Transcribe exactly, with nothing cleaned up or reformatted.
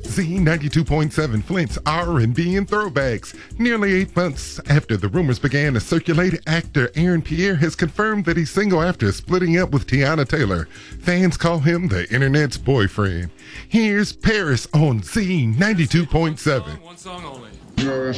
Z ninety-two point seven Flint's R and B and throwbacks. Nearly eight months after the rumors began to circulate, actor Aaron Pierre has confirmed that he's single after splitting up with Tiana Taylor. Fans call him the internet's boyfriend. Here's Paris on Z ninety-two point seven. One song only. Yes.